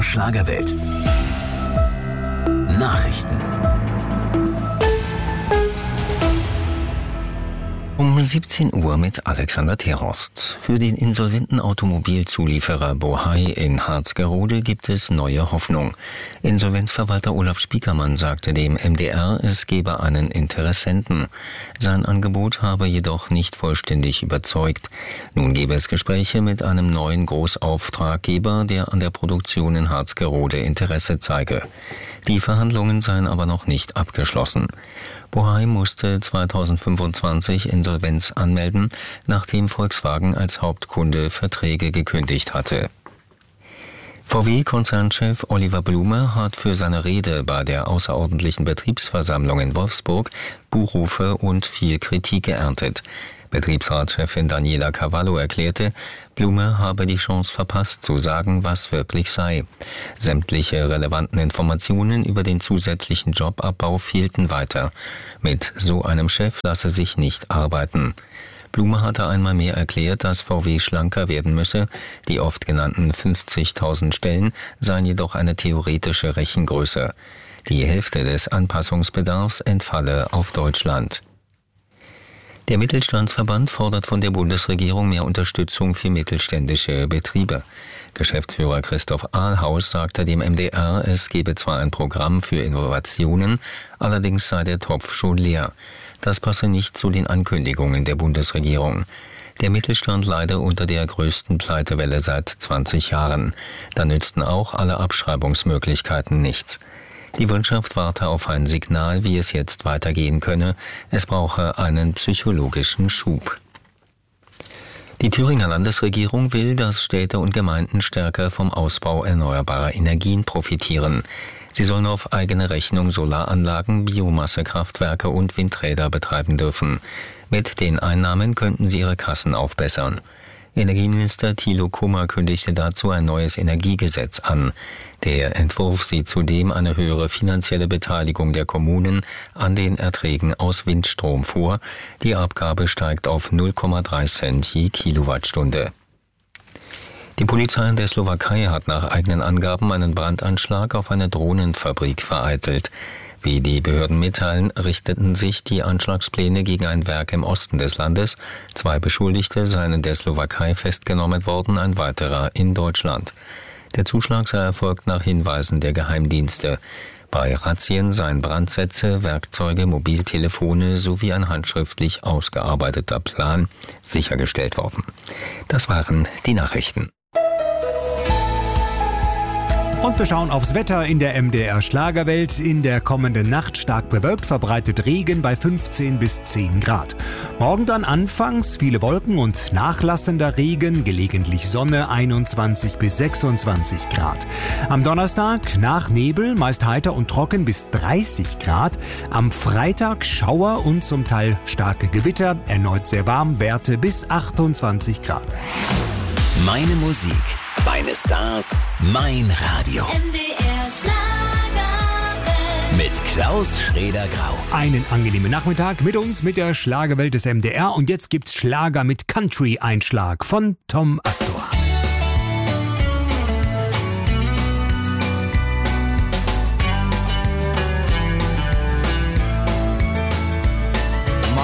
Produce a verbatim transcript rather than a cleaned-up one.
Schlagerwelt. Nachrichten. Um siebzehn Uhr mit Alexander Terhorst. Für den insolventen Automobilzulieferer Bohai in Harzgerode gibt es neue Hoffnung. Insolvenzverwalter Olaf Spiekermann sagte dem M D R, es gebe einen Interessenten. Sein Angebot habe jedoch nicht vollständig überzeugt. Nun gebe es Gespräche mit einem neuen Großauftraggeber, der an der Produktion in Harzgerode Interesse zeige. Die Verhandlungen seien aber noch nicht abgeschlossen. Bohai musste zweitausendfünfundzwanzig Insolvenz anmelden, nachdem Volkswagen als Hauptkunde Verträge gekündigt hatte. V W-Konzernchef Oliver Blume hat für seine Rede bei der außerordentlichen Betriebsversammlung in Wolfsburg Buhrufe und viel Kritik geerntet. Betriebsratschefin Daniela Cavallo erklärte, Blume habe die Chance verpasst, zu sagen, was wirklich sei. Sämtliche relevanten Informationen über den zusätzlichen Jobabbau fehlten weiter. Mit so einem Chef lasse sich nicht arbeiten. Blume hatte einmal mehr erklärt, dass V W schlanker werden müsse. Die oft genannten fünfzigtausend Stellen seien jedoch eine theoretische Rechengröße. Die Hälfte des Anpassungsbedarfs entfalle auf Deutschland. Der Mittelstandsverband fordert von der Bundesregierung mehr Unterstützung für mittelständische Betriebe. Geschäftsführer Christoph Ahlhaus sagte dem M D R, es gebe zwar ein Programm für Innovationen, allerdings sei der Topf schon leer. Das passe nicht zu den Ankündigungen der Bundesregierung. Der Mittelstand leide unter der größten Pleitewelle seit zwanzig Jahren. Da nützten auch alle Abschreibungsmöglichkeiten nichts. Die Wirtschaft warte auf ein Signal, wie es jetzt weitergehen könne. Es brauche einen psychologischen Schub. Die Thüringer Landesregierung will, dass Städte und Gemeinden stärker vom Ausbau erneuerbarer Energien profitieren. Sie sollen auf eigene Rechnung Solaranlagen, Biomassekraftwerke und Windräder betreiben dürfen. Mit den Einnahmen könnten sie ihre Kassen aufbessern. Energieminister Thilo Kummer kündigte dazu ein neues Energiegesetz an. Der Entwurf sieht zudem eine höhere finanzielle Beteiligung der Kommunen an den Erträgen aus Windstrom vor. Die Abgabe steigt auf null Komma drei Cent je Kilowattstunde. Die Polizei in der Slowakei hat nach eigenen Angaben einen Brandanschlag auf eine Drohnenfabrik vereitelt. Wie die Behörden mitteilen, richteten sich die Anschlagspläne gegen ein Werk im Osten des Landes. Zwei Beschuldigte seien in der Slowakei festgenommen worden, ein weiterer in Deutschland. Der Zuschlag sei erfolgt nach Hinweisen der Geheimdienste. Bei Razzien seien Brandsätze, Werkzeuge, Mobiltelefone sowie ein handschriftlich ausgearbeiteter Plan sichergestellt worden. Das waren die Nachrichten. Und wir schauen aufs Wetter in der M D R Schlagerwelt. In der kommenden Nacht stark bewölkt, verbreitet Regen bei fünfzehn bis zehn Grad. Morgen dann anfangs viele Wolken und nachlassender Regen, gelegentlich Sonne, einundzwanzig bis sechsundzwanzig Grad. Am Donnerstag nach Nebel, meist heiter und trocken bis dreißig Grad. Am Freitag Schauer und zum Teil starke Gewitter, erneut sehr warm, Werte bis achtundzwanzig Grad. Meine Musik, meine Stars, mein Radio. M D R Schlagerwelt. Mit Klaus Schrader-Grau. Einen angenehmen Nachmittag mit uns, mit der Schlagerwelt des M D R. Und jetzt gibt's Schlager mit Country-Einschlag von Tom Astor.